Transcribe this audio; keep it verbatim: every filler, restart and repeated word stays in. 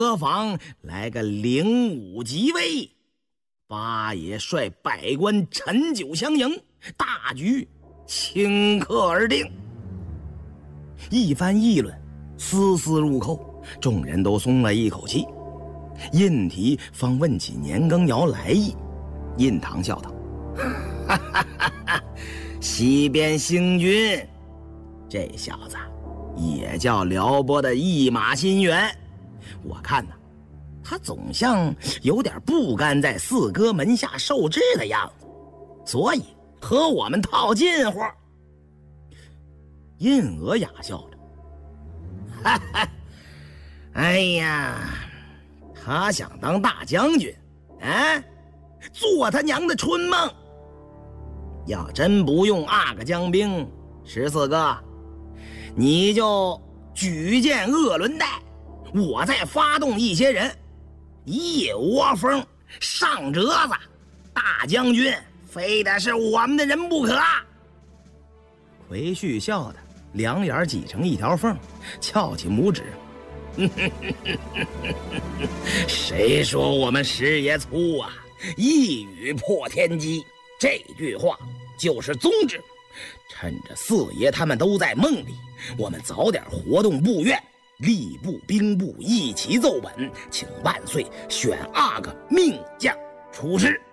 何妨来个领武即威？八爷率百官陈酒相迎，大局顷刻而定。一番议论，丝丝入扣，众人都松了一口气。印提方问起年羹尧来意，印堂笑道：“哈哈哈哈，西边星君，这小子也叫撩拨的一马心猿。我看呢，他总像有点不甘在四哥门下受制的样子，所以和我们套近乎。”印额雅笑着：“哈哈，哎呀，他想当大将军，啊，做他娘的春梦！要真不用阿哥将兵，十四哥，你就举荐鄂伦带，我再发动一些人，一窝蜂上折子，大将军非得是我们的人不可。”奎旭笑的两眼挤成一条缝，翘起拇指：“谁说我们师爷粗啊？一语破天机，这句话就是宗旨。趁着四爷他们都在梦里，我们早点活动部院，吏部兵部一起奏本，请万岁选阿哥命将出师。”